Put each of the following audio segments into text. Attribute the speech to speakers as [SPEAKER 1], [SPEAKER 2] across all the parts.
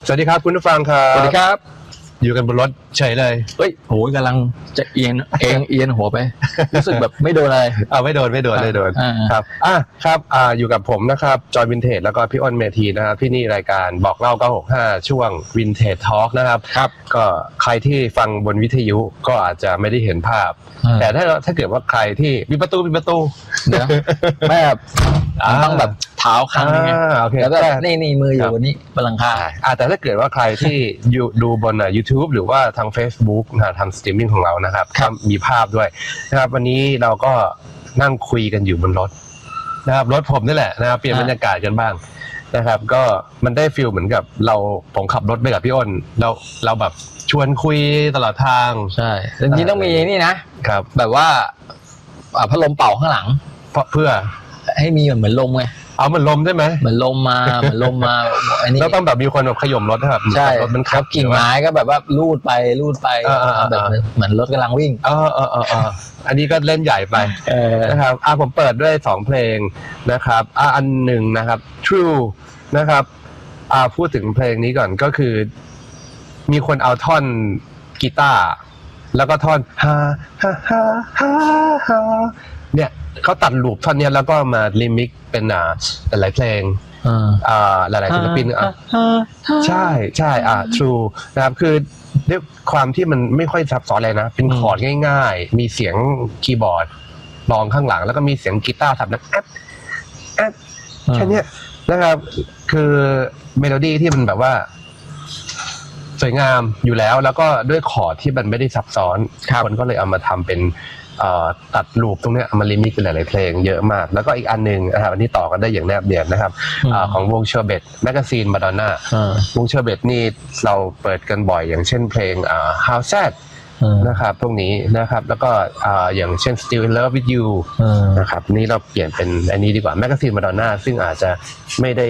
[SPEAKER 1] สวัสดีครับคุณผู้ฟังครับ
[SPEAKER 2] สวัสดีครับ
[SPEAKER 1] อยู่กันบนรถเฉยเลย
[SPEAKER 2] เฮ้ยโหกำลังจะเอียนหัวไปรู้สึกแบบไม่โดนอะไร
[SPEAKER 1] ไม่โดนครับครับอยู่กับผมนะครับจอยวินเทจแล้วก็พี่อ้นเมธีนะครับที่นี่รายการบอกเล่า965ช่วงวินเทจทอล์กนะครับก็ใครที่ฟังบนวิทยุก็อาจจะไม่ได้เห็นภาพแต่ถ้าเกิดว่าใครที่มีประตูเดี๋ยว
[SPEAKER 2] ไม่แบบต้องแบบเท้าค้างไงแล้วก็นี่มืออยู่บนนี้บนหลังคา
[SPEAKER 1] แต่ถ้าเกิดว่าใครที่ดูบนYouTube หรือว่าทาง Facebook ทางสตรีมมิ่งของเรานะครับมีภาพด้วยนะครับวันนี้เราก็นั่งคุยกันอยู่บนรถนะครับรถผมนี่แหละนะครับเปลี่ยนบรรยากาศกันบ้างนะครับก็มันได้ฟีลเหมือนกับผมขับรถไปกับพี่อ้นเราแบบชวนคุยตลอดทาง
[SPEAKER 2] ใช่จริงๆต้องมีนี่นะครับแบบว่าพัดลมเป่าข้างหลัง
[SPEAKER 1] เพื่อ
[SPEAKER 2] ให้มีเหมือนลมไง
[SPEAKER 1] เหมือนลมใช่ไหม
[SPEAKER 2] เหมือนลมมา
[SPEAKER 1] อันนี้แล้วต้องแบบมีคนแบบขย่มรถครับ
[SPEAKER 2] ใช่รถมันขับกิ่งไม้ก็แบบว่าลูดไปแบบเหมือนรถกำลังวิ่ง
[SPEAKER 1] อันนี้ก็เล่นใหญ่ไปนะครับผมเปิดด้วย2เพลงนะครับอันหนึ่งนะครับ True นะครับพูดถึงเพลงนี้ก่อนก็คือมีคนเอาท่อนกีตาร์แล้วก็ท่อนฮาเนี่ยเขาตัดลูปท่อนนี้แล้วก็มารีมิกซ์เป็นหลายเพลงหลายศิลปินใช่True นะครับคือด้วยความที่มันไม่ค่อยซับซ้อนเลยนะเป็นคอร์ดง่ายๆมีเสียงคีย์บอร์ดรองข้างหลังแล้วก็มีเสียงกีตาร์สับดังแค่นี้นะครับคือเมโลดี้ที่มันแบบว่าสวยงามอยู่แล้วก็ด้วยคอร์ดที่มันไม่ได้ซับซ้อนคนก็เลยเอามาทำเป็นตัดลูปตรงนี้เอามารีมิกซ์เป็นหลายๆเพลงเยอะมากแล้วก็อีกอันนึงนะครับอันนี้ต่อกันได้อย่างแนบเนียนนะครับของวงเชอร์เบตแมกกาซีนมาดอนน่าวงเชอร์เบตนี่เราเปิดกันบ่อยอย่างเช่นเพลงHow Sad นะครับพวกนี้นะครับแล้วก็อย่างเช่น Still in Love with You นะครับนี่เราเปลี่ยนเป็นอันนี้ดีกว่าแมกกาซีนมาดอนน่าซึ่งอาจจะไม่ได้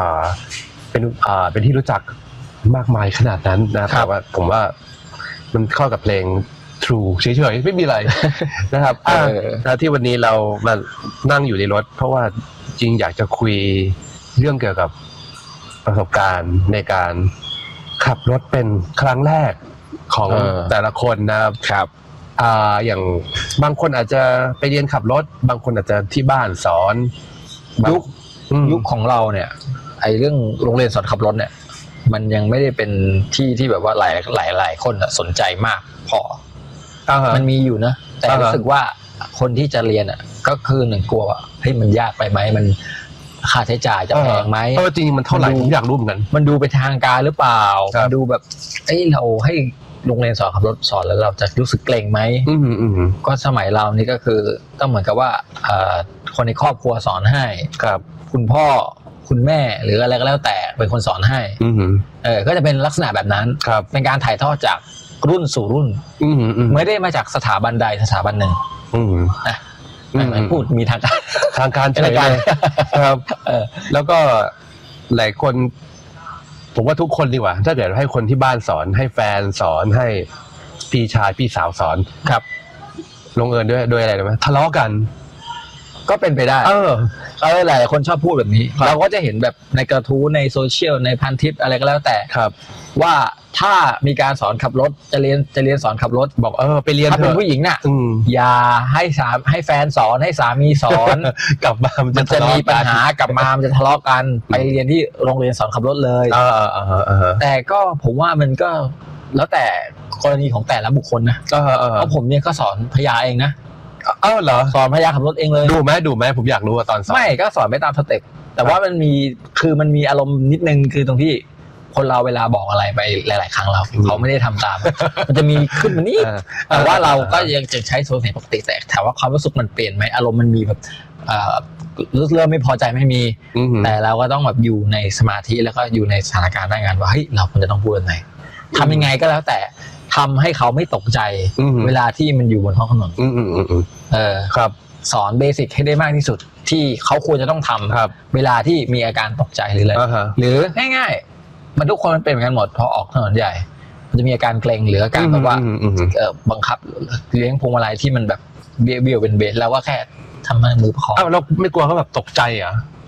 [SPEAKER 1] เป็นที่รู้จักมากมายขนาดนั้นนะแต่ว่าผมว่ามันเข้ากับเพลงTrue เฉยๆไม่มีอะไรนะครับที่วันนี้เรามานั่งอยู่ในรถเพราะว่าจริงอยากจะคุยเรื่องเกี่ยวกับประสบการณ์ในการขับรถเป็นครั้งแรกของแต่ละคนนะครับอย่างบางคนอาจจะไปเรียนขับรถบางคนอาจจะที่บ้านสอน
[SPEAKER 2] ยุคของเราเนี่ยไอ้เรื่องโรงเรียนสอนขับรถเนี่ยมันยังไม่ได้เป็นที่แบบว่าหลายคนสนใจมากพอมันมีอยู่นะแต่รู้สึกว่าคนที่จะเรียนก็คือหนึ่งกลัวว่าเฮ้ยมันยากไปไหมมันค่าใช้จ่ายจะแพงไหม
[SPEAKER 1] จริงมันเท่าไหร่ผมอยากรู้เหมือนกัน
[SPEAKER 2] มันดูเป็นทางการหรือเปล่ามันดูแบบเราให้โรงเรียนสอนขับรถสอนแล้วเราจะรู้สึกเกรงไหมก็สมัยเรานี่ก็คือต้องเหมือนกับว่าคนในครอบครัวสอนให้
[SPEAKER 1] ครับ
[SPEAKER 2] คุณพ่อคุณแม่หรืออะไรก็แล้วแต่เป็นคนสอนให้ก็จะเป็นลักษณะแบบนั้นเป็นการถ่ายทอดจากรุ่นสู่รุ่นไม่ได้มาจากสถาบันใดสถาบันหนึ่งไม่พูดมีทาง
[SPEAKER 1] การเฉยเลยครับแล้วก็หลายคนผมว่าทุกคนดีกว่าถ้าเกิดให้คนที่บ้านสอนให้แฟนสอนให้พี่ชายพี่สาวสอน
[SPEAKER 2] ครับ
[SPEAKER 1] ลงเอยด้วยอะไรไหมทะเลาะกัน
[SPEAKER 2] ก็เป็นไปได้หลายคนชอบพูดแบบนี้เราก็จะเห็นแบบในกระทู้ในโซเชียลในพันทิปอะไรก็แล้วแต่
[SPEAKER 1] ครับ
[SPEAKER 2] ว่าถ้ามีการสอนขับรถจะเรียนสอนขับรถ
[SPEAKER 1] บอกไปเรียน
[SPEAKER 2] ถ้าเป็นผู้หญิงน่ะอย่าให้แฟนสอนให้สามีสอน
[SPEAKER 1] กลับมา
[SPEAKER 2] มันจะมีปัญหากลับมามันจะทะเลาะกันไปเรียนที่โรงเรียนสอนขับรถเลยแต่ก็ผมว่ามันก็แล้วแต่กรณีของแต่ละบุคคลนะเพราะผมเนี่ยก็สอนพยาเองนะ
[SPEAKER 1] เหรอ
[SPEAKER 2] สอนพยาขับรถเองเลย
[SPEAKER 1] ดูไหมผมอยากรู้ว่าตอนสอน
[SPEAKER 2] ไม่ก็สอนไปตามสเต็ปแต่ว่ามันมีอารมณ์นิดนึงคือตรงที่คนเราเวลาบอกอะไรไปหลายๆครั้งเขาไม่ได้ทำตามมันจะมีขึ้นมานี่แต่ว่าเราก็ยังจะใช้โซนเสียงปกติแต่ถามว่าความรู้สึกมันเปลี่ยนไหมอารมณ์มันมีแบบเริ่มไม่พอใจไม่มีแต่เราก็ต้องแบบอยู่ในสมาธิแล้วก็อยู่ในสถานการณ์หน้างานว่าเฮ้ยเราควรจะต้องพูดยังไงทำยังไงก็แล้วแต่ทำให้เขาไม่ตกใจเวลาที่มันอยู่บนท้องถนน
[SPEAKER 1] ครับ
[SPEAKER 2] สอนเบสิกให้ได้มากที่สุดที่เขาควรจะต้องทำเวลาที่มีอาการตกใจหรืออะไรหรือง่ายๆมันทุกคนมันเป็นเหมือนกันหมดพอออกถนนใหญ่มันจะมีอาการเกร็งหรืออาการแบบว่าบังคับเลี้ยงพวงมาลัยที่มันแบบเบี้ยวเป็นเบสแล้วก็แค่ทำมือประคอง
[SPEAKER 1] เราไม่กลัวเขาแบบตกใจอ่ะ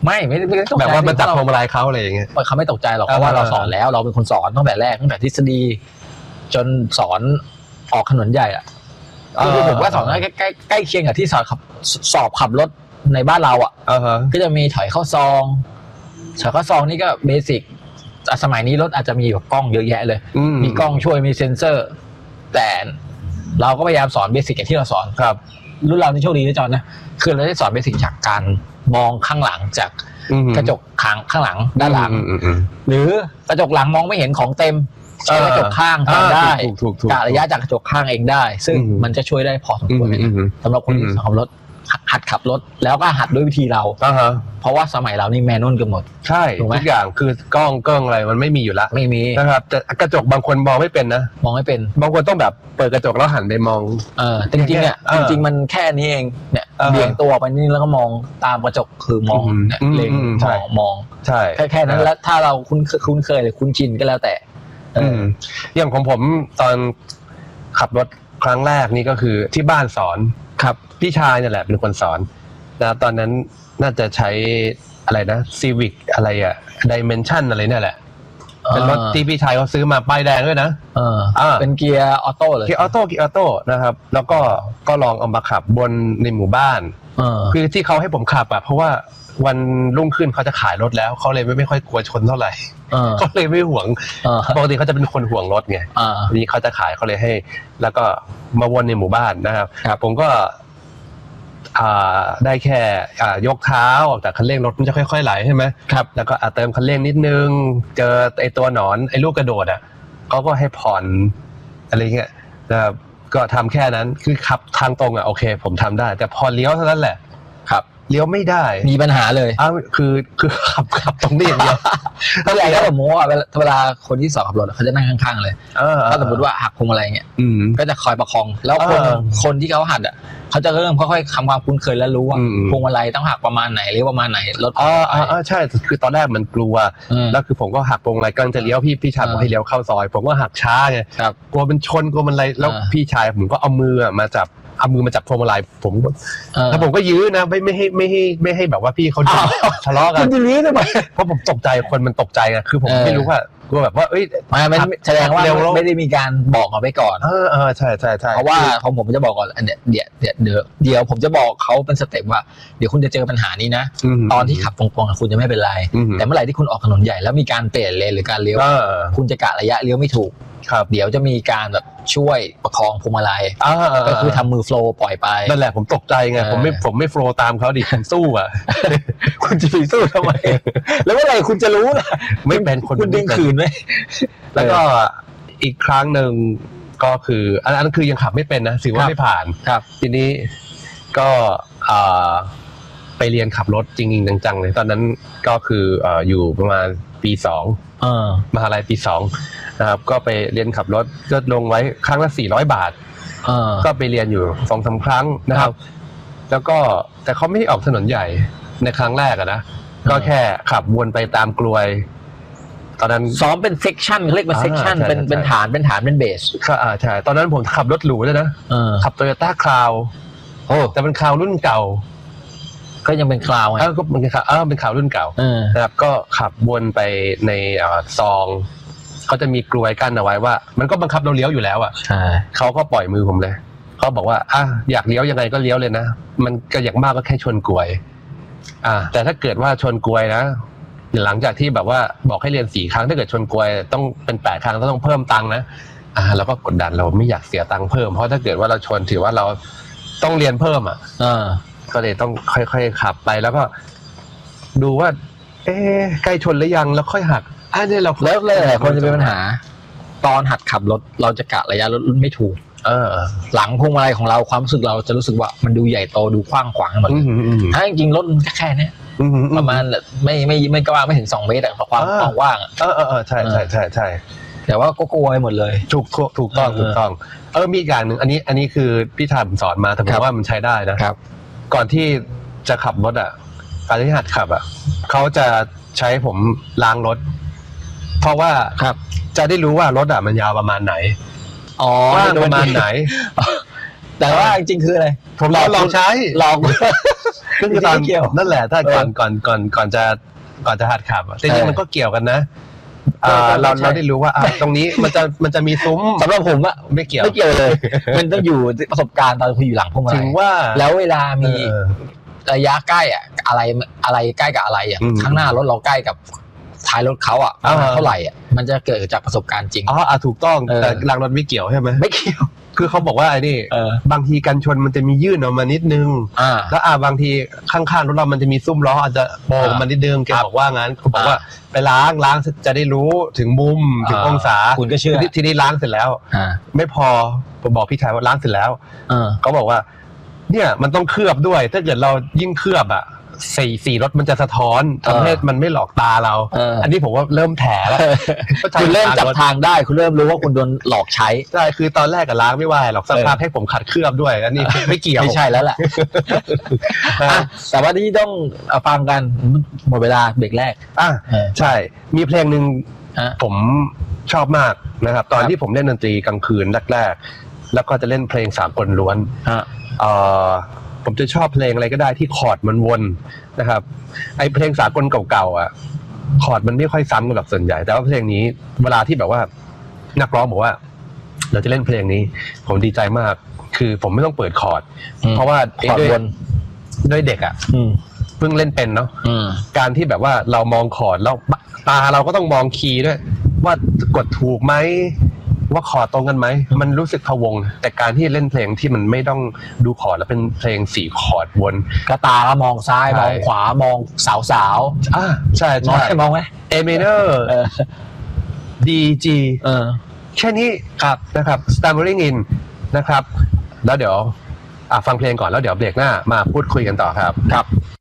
[SPEAKER 2] ไม่ตกใจ
[SPEAKER 1] แบบว่ามันจับพวงมาลัยเขาอะไรอย่างเงี้ย
[SPEAKER 2] เขาไม่ตกใจหรอกเพราะว่าเราสอนแล้วเราเป็นคนสอนตั้งแต่แรกตั้งแต่ทฤษฎีจนสอนออกถนนใหญ่อ่ะคือผมว่าสอนใกล้เคียงกับที่สอบขับรถในบ้านเราอ่ะก็จะมีถอยเข้าซองนี่ก็เบสิกสมัยนี้รถอาจจะมีแบบกล้องเยอะแยะเลยมีกล้องช่วยมีเซ็นเซอร์แต่เราก็พยายามสอนเบสิกอย่างที่เราสอนครับรุ่นเรานี่โชคดีนะจอนนะคือเราได้สอนเบสิกจากการมองข้างหลังจากกระจกข้างหลังด้านหลังหรือกระจกหลังมองไม่เห็นของเต็มใช้กระจกข้างทำได้กะระยะจากกระจกข้างเองได้ซึ่งมันจะช่วยได้พอสมควรเลยสำหรับคนที่ขับรถหัดขับรถแล้วก็หัดด้วยวิธีเราเพราะว่าสมัยเรานี่แมนนวลกันหมด
[SPEAKER 1] ใช่ทุกอย่างคือกล้องอะไรมันไม่มีอยู่ละ
[SPEAKER 2] ไม่มี
[SPEAKER 1] นะครับแต่กระจกบางคนมองไม่เป็นนะ
[SPEAKER 2] มองไม่เป็น
[SPEAKER 1] บางคนต้องแบบเปิดกระจกแล้วหันไปมอง
[SPEAKER 2] จริงๆเนี่ยจริงๆมันแค่นี้เองเนี่ยเบี่ยงตัวไปนี่แล้วก็มองตามกระจกคือมองเนี่ยเล็งมอง
[SPEAKER 1] ใช่
[SPEAKER 2] แค่นั้นแล้วถ้าเราคุ้นเคยหรือคุ้นชินก็แล้วแต่
[SPEAKER 1] อย่างของผมตอนขับรถครั้งแรกนี่ก็คือที่บ้านสอนครับพี่ชายนี่แหละเป็นคนสอนนะตอนนั้นน่าจะใช้อะไรนะ Civic อะไรอะ Dimension อะไรนี่แหละเป็นรถที่พี่ชายเขาซื้อมาป้ายแดงด้วยนะ
[SPEAKER 2] เป็นเกียร์ออโต้เลย
[SPEAKER 1] เกียร์ออโต้นะครับแล้วก็ลองเอามาขับบนในหมู่บ้านคือที่เขาให้ผมขับอะเพราะว่าวันรุ่งขึ้นเขาจะขายรถแล้วเขาเลยไม่ค่อยกลัวชนเท่าไหร่เขาเลยไม่ห่วงปกติเขาจะเป็นคนห่วงรถไงทีนี้เขาจะขายเขาเลยให้แล้วก็มาวนในหมู่บ้านนะครับผมก็ได้แค่ยกเท้าออกจากคันเร่งรถมันจะค่อยๆไหลใช่ไหมครับแล้วก็เติมคันเร่งนิดนึงเจอไอตัวหนอนไอลูกกระโดดอ่ะเขาก็ให้ผ่อนอะไรเงี้ยนะครับก็ทำแค่นั้นคือขับทางตรงอ่ะโอเคผมทำได้แต่พอเลี้ยวเท่านั้นแหละครับเลี้ยวไม่ได้
[SPEAKER 2] มีปัญหาเลย
[SPEAKER 1] คือขับตรงนี้อย่างเดียว
[SPEAKER 2] ถ้าอะไรก็สมมติว่าเวลาคนที่สอบขับรถเขาจะนั่งข้างๆเลยถ้าสมมติว่าหักพวงมาลัยเงี้ยก็จะคอยประคองแล้วคนที่เขาหัดอ่ะเขาจะเริ่มค่อยๆทำความคุ้นเคยแล้วรู้ว่าพวงมาลัยต้องหักประมาณไหนเลี้ยวประมาณไหนรถ
[SPEAKER 1] ใช่คือตอนแรกมันกลัวแล้วคือผมก็หักพวงมาลัยกำลังจะเลี้ยวพี่ชายบอกให้เลี้ยวเข้าซอยผมก็หักช้าไงกลัวเป็นชนกลัวมันอะไรแล้วพี่ชายผมก็เอามือมาจับพวงมาลัยผมแล้วผมก็ยื้อนะไม่ให้แบบว่าพี่เขาทะเลาะกัน
[SPEAKER 2] คุณยื้อทำไม
[SPEAKER 1] เพราะผมตกใจคนมันตกใจไงคือผมไม่รู้ว่าแบบว่า
[SPEAKER 2] ไม่แสดงว่าไม่ได้มีการบอกเขาไปก่อน
[SPEAKER 1] ใช่
[SPEAKER 2] เพราะว่าผมจะบอกก่อนเดี๋ยวผมจะบอกเขาเป็นสเต็ปว่าเดี๋ยวคุณจะเจอปัญหานี้นะตอนที่ขับตรงๆคุณจะไม่เป็นไรแต่เมื่อไหร่ที่คุณออกถนนใหญ่แล้วมีการเปลี่ยนเลนหรือการเลี้ยวคุณจะกะระยะเลี้ยวไม่ถูกเดี๋ยวจะมีการแบบช่วยประคองพวงมาลัยก็คือทำมือโฟล์ปล่อยไป
[SPEAKER 1] นั่นแหละผมตกใจไงผมไม่โฟล์ตามเขาดิผมสู้อ่ะ
[SPEAKER 2] คุณจะไปสู้ทำไมแล้วเมื่อไหร่คุณจะรู้ล่ะ
[SPEAKER 1] ไม่เป็นคน
[SPEAKER 2] คุณดึงคืนไหม
[SPEAKER 1] แล้วก็อีกครั้งหนึ่งก็คืออันนั้นคือยังขับไม่เป็นนะถือว่าไม่ผ่านทีนี้ก็ไปเรียนขับรถจริงๆจังๆเลยตอนนั้นก็คืออยู่ประมาณปี2มหาลัยปี2นะครับก็ไปเรียนขับรถก็ลงไว้ครั้งละ400 บาทก็ไปเรียนอยู่ 2-3 ครั้งนะครับแล้วก็แต่เขาไม่ให้ออกถนนใหญ่ในครั้งแรกนะก็แค่ขับวนไปตามกลวยตอนนั้น
[SPEAKER 2] ซ้อมเป็นเซกชันเรียกว่าเซกชันเป็นฐานเป็นเบส
[SPEAKER 1] ใช่ตอนนั้นผมขับรถหรูด้วยนะขับ Toyota Crown แต่เป็นCrownรุ่นเก่า
[SPEAKER 2] ก็ยังเป็นคราวไง
[SPEAKER 1] ก็เป็นข่าวรุ่นเก่านะครับก็ขับวนไปในซองเขาจะมีกลวยกั้นเอาไว้ว่ามันก็บังคับเราเลี้ยวอยู่แล้วอ่ะเขาก็ปล่อยมือผมเลยเขาบอกว่าอยากเลี้ยวยังไงก็เลี้ยวเลยนะมันก็อย่างมากก็แค่ชนกลวยแต่ถ้าเกิดว่าชนกลวยนะหลังจากที่แบบว่าบอกให้เรียน4 ครั้งถ้าเกิดชนกลวยต้องเป็น8 ครั้งต้องเพิ่มตังค์นะเราก็กดดันเราไม่อยากเสียตังค์เพิ่มเพราะถ้าเกิดว่าเราชนถือว่าเราต้องเรียนเพิ่มก็เลยต้องค่อยๆขับไปแล้วก็ดูว่าใกล้ชนหรือยังแล้วค่อยหัก
[SPEAKER 2] เนี่ยเราแล้วหลายคนจะเป็นปัญหาตอนหัดขับรถเราจะกะระยะรถไม่ถูกหลังพวงมาลัยของเราความรู้สึกเราจะรู้สึกว่ามันดูใหญ่โตดูกว้างขวางหมดถ้าจริงๆรถแค่นี้ประมาณไม่กว้างไม่ถึง2 เมตรแต่ความกว้าง
[SPEAKER 1] ใช่
[SPEAKER 2] แต่ว่าก็กลัวไปหมดเลย
[SPEAKER 1] ถูกต้องมีอีกอย่างนึงอันนี้คือพี่ชายผมสอนมาแต่ผมว่ามันใช้ได้นะครับก่อนที่จะขับรถการที่หัดขับเขาจะใช้ผมล้างรถเพราะว่าจะได้รู้ว่ารถมันยาวประมาณไหนกว้างประมาณไหน
[SPEAKER 2] แต่ว่าจริงๆคืออะไร
[SPEAKER 1] ผมลองใช้
[SPEAKER 2] ลอง
[SPEAKER 1] ก็คือตอน
[SPEAKER 2] เกี่ยว
[SPEAKER 1] นั่นแหละถ้าก่อนจะหัดขับแต่จริงมันก็เกี่ยวกันนะเราได้รู้ว่าตรงนี้มันจะมีซุ้ม
[SPEAKER 2] สำหรับผมอะ
[SPEAKER 1] ไม่เกี่ยว
[SPEAKER 2] เลย มันต้องอยู่ประสบการณ์ตอนคุณอยู่หลังพวงมาลัย
[SPEAKER 1] ถึงว่า
[SPEAKER 2] แล้วเวลามีระยะใกล้อะอะไรใกล้กับอะไรอะข้างหน้ารถเราใกล้กับท้ายรถเขาอะเท่าไหร่อะมันจะเกิดจากประสบการณ์จริง
[SPEAKER 1] ถูกต้องแต่หลังรถไม่เกี่ยวใช่ไหม
[SPEAKER 2] ไม่เกี่ยว
[SPEAKER 1] คือเขาบอกว่าไอ้นี่บางทีกันชนมันจะมียื่นออกมานิดนึงแล้วบางทีข้างๆรถเรามันจะมีซุ้มล้ออาจจะโป่งมานิดนึงแกบอกว่างั้นเขาบอกว่าไปล้างจะได้รู้ถึงมุมถึงองศา
[SPEAKER 2] คุณก็เชื่อ
[SPEAKER 1] ทีนี้ล้างเสร็จแล้วไม่พอผมบอกพี่ชายว่าล้างเสร็จแล้วเขาบอกว่าเนี่ยมันต้องเคลือบด้วยถ้าเกิดเรายิ่งเคลือบอ่ะสีรถมันจะสะท้อนทำให้มันไม่หลอกตาเราอันนี้ผมว่าเริ่มแถแล้ว
[SPEAKER 2] คุณเริ่มจับทางได้คุณเริ่มรู้ว่าคุณโดนหลอกใช้
[SPEAKER 1] ใช่คือตอนแรกก็ล้างไม่ไหวหรอกสักพักให้ผมขัดเคลือบด้วยอันนี้ไม่เกี่ยว
[SPEAKER 2] ไม่ใช่แล้วแหละแต่ว่าที่ต้องฟังกันหมดเวลาเบรกแรก
[SPEAKER 1] ใช่มีเพลงหนึ่งผมชอบมากนะครับตอนที่ผมเล่นดนตรีกลางคืนแรกๆแล้วก็จะเล่นเพลงสากลล้วนผมจะชอบเพลงอะไรก็ได้ที่คอร์ดมันวนนะครับไอเพลงสากลเก่าๆอ่ะคอร์ดมันไม่ค่อยซ้ำกันหรอกส่วนใหญ่แต่ว่าเพลงนี้เวลาที่แบบว่านักร้องบอกว่าเราจะเล่นเพลงนี้ผมดีใจมากคือผมไม่ต้องเปิดคอร์ดเพราะว่า
[SPEAKER 2] คอร์ดวน
[SPEAKER 1] ด้วยเด็กอ่ะเพิ่งเล่นเป็นเนาะการที่แบบว่าเรามองคอร์ดแล้วตาเราก็ต้องมองคีย์ด้วยว่ากดถูกไหมว่าคอร์ดตรงกันไหมมันรู้สึกพะวงแต่การที่เล่นเพลงที่มันไม่ต้องดูคอร์ดแล้วเป็นเพลง4คอร์ดวน
[SPEAKER 2] กระตาก็มองซ้ายมองขวามองสาว
[SPEAKER 1] ใช่
[SPEAKER 2] มองไหม
[SPEAKER 1] A minor D G แค่นี้ครับนะครับ Stammering in นะครับแล้วเดี๋ยวฟังเพลงก่อนแล้วเดี๋ยวเบรกหน้ามาพูดคุยกันต่อครับ